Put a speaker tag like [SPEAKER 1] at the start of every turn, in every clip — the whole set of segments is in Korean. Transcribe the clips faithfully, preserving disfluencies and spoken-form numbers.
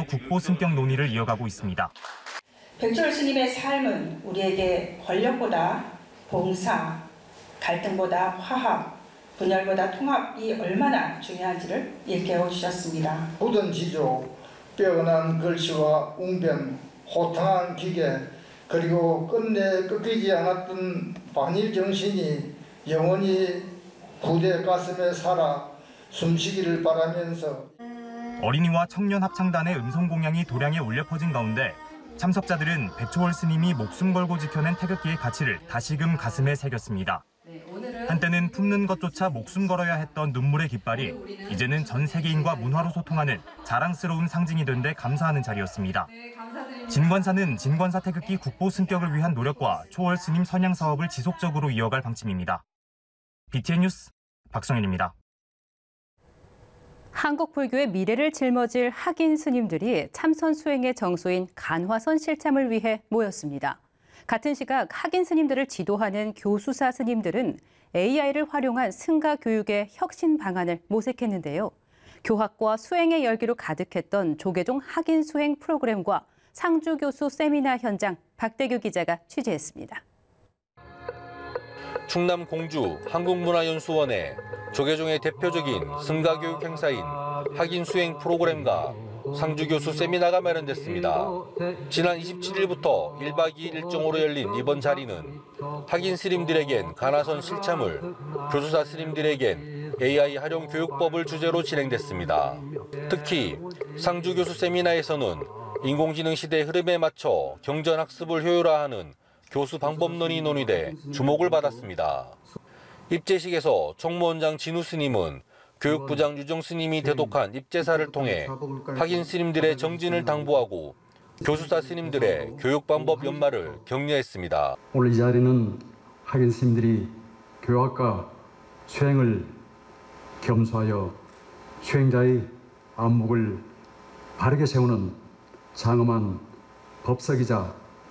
[SPEAKER 1] 국보 승격 논의를 이어가고 있습니다.
[SPEAKER 2] 백주월 스님의 삶은 우리에게 권력보다 봉사, 갈등보다 화합, 분열보다 통합이 얼마나 중요한지를 일깨워 주셨습니다.
[SPEAKER 3] 굳은 지조, 빼어난 글씨와 웅변, 호탕한 기계, 그리고 끝내 꺾이지 않았던 반일 정신이 영원히 부대 가슴에 살아 숨쉬기를 바라면서
[SPEAKER 1] 어린이와 청년 합창단의 음성 공양이 도량에 울려 퍼진 가운데 참석자들은 백초월 스님이 목숨 걸고 지켜낸 태극기의 가치를 다시금 가슴에 새겼습니다. 한때는 품는 것조차 목숨 걸어야 했던 눈물의 깃발이 이제는 전 세계인과 문화로 소통하는 자랑스러운 상징이 된 데 감사하는 자리였습니다. 진관사는 진관사 태극기 국보 승격을 위한 노력과 초월 스님 선양 사업을 지속적으로 이어갈 방침입니다. 비티엔 뉴스 박성일입니다.
[SPEAKER 4] 한국 불교의 미래를 짊어질 학인 스님들이 참선 수행의 정소인 간화선 실참을 위해 모였습니다. 같은 시각 학인 스님들을 지도하는 교수사 스님들은 에이아이를 활용한 승가 교육의 혁신 방안을 모색했는데요. 교학과 수행의 열기로 가득했던 조계종 학인 수행 프로그램과 상주 교수 세미나 현장 박대규 기자가 취재했습니다.
[SPEAKER 5] 충남 공주 한국문화연수원에 조계종의 대표적인 승가교육 행사인 학인 수행 프로그램과 상주 교수 세미나가 마련됐습니다. 지난 이십칠일부터 일박 이일 일정으로 열린 이번 자리는 학인 스님들에겐 간화선 실참을, 교수사 스님들에겐 에이아이 활용 교육법을 주제로 진행됐습니다. 특히 상주 교수 세미나에서는 인공지능 시대 흐름에 맞춰 경전학습을 효율화하는 교수 방법론이 논의돼 주목을 받았습니다. 입제식에서 총무원장 진우 스님은 교육부장 유정 스님이 대독한 입제사를 통해 학인 스님들의 정진을 당부하고 교수사 스님들의 교육 방법 연마를 격려했습니다.
[SPEAKER 6] 오늘 이 자리는 학인 스님들이 교학과 수행을 겸수하여 수행자의 안목을 바르게 세우는 장엄한 법석이자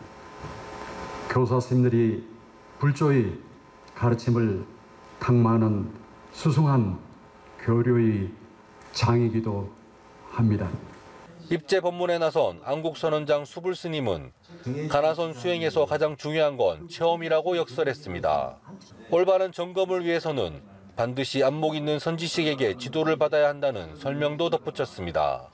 [SPEAKER 6] 교사 스님들이 불조의 가르침을 탁마하는 수승한 교류의 장이기도 합니다.
[SPEAKER 5] 입제 법문에 나선 안국선원장 수불 스님은 간화선 수행에서 가장 중요한 건 체험이라고 역설했습니다. 올바른 점검을 위해서는 반드시 안목 있는 선지식에게 지도를 받아야 한다는 설명도 덧붙였습니다.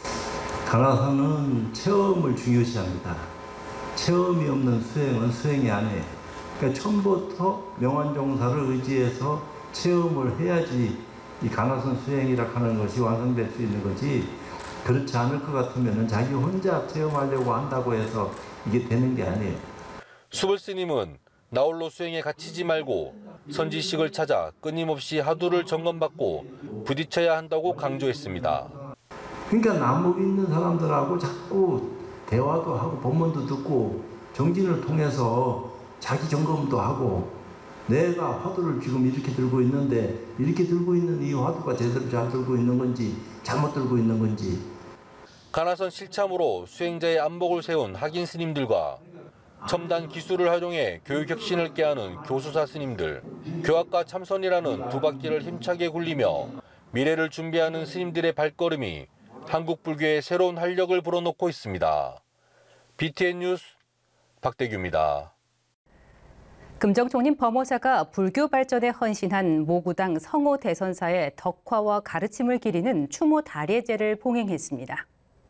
[SPEAKER 7] 간화선은 체험을 중요시합니다. 체험이 없는 수행은 수행이 아니에요. 그러니까 처음부터 명환종사를 의지해서 체험을 해야지 이 간화선 수행이라 하는 것이 완성될 수 있는 거지, 그렇지 않을 것 같으면 자기 혼자 체험하려고 한다고 해서 이게 되는 게 아니에요.
[SPEAKER 5] 수불 스님은 나홀로 수행에 갇히지 말고 선지식을 찾아 끊임없이 하두를 점검받고 부딪혀야 한다고 강조했습니다.
[SPEAKER 7] 그러니까 안목 있는 사람들하고 자꾸 대화도 하고 법문도 듣고 정진을 통해서 자기 점검도 하고, 내가 화두를 지금 이렇게 들고 있는데 이렇게 들고 있는 이 화두가 제대로 잘 들고 있는 건지 잘못 들고 있는 건지.
[SPEAKER 5] 간화선 실참으로 수행자의 안목을 세운 학인 스님들과 첨단 기술을 활용해 교육 혁신을 꾀하는 교수사 스님들, 교학과 참선이라는 두 바퀴를 힘차게 굴리며 미래를 준비하는 스님들의 발걸음이 한국 불교의 새로운 활력을 불어넣고 있습니다. 비티엔 뉴스 박대규입니다.
[SPEAKER 4] 금정총림 범어사가 불교 발전에 헌신한 모구당 성호 대선사의 덕화와 가르침을 기리는 추모 다례제를 봉행했습니다.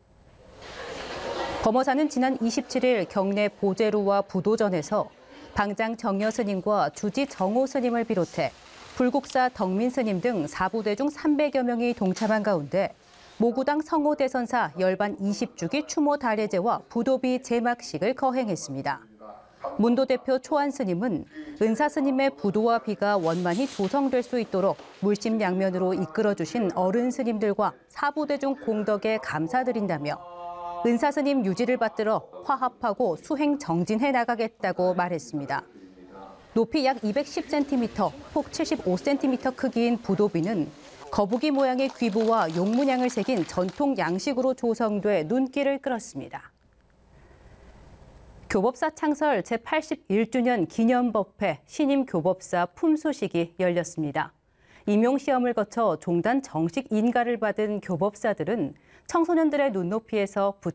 [SPEAKER 4] 범어사는 지난 이십칠일 경내 보제루와 부도전에서 방장 정여 스님과 주지 정호 스님을 비롯해 불국사 덕민 스님 등 사부대 중 삼백여 명이 동참한 가운데 모구당 성호 대선사 열반 이십 주기 추모 다례제와 부도비 제막식을 거행했습니다. 문도 대표 초안 스님은 은사 스님의 부도와 비가 원만히 조성될 수 있도록 물심양면으로 이끌어주신 어른 스님들과 사부대중 공덕에 감사드린다며 은사 스님 유지를 받들어 화합하고 수행 정진해 나가겠다고 말했습니다. 높이 약 이백십 센티미터, 폭 칠십오 센티미터 크기인 부도비는 거북이 모양의 귀부와 용문양을 새긴 전통 양식으로 조성돼 눈길을 끌었습니다. 교법사 창설 제팔십일 주년 기념법회 신임 교법사 품소식이 열렸습니다. 임용시험을 거쳐 종단 정식 인가를 받은 교법사들은 청소년들의 눈높이에서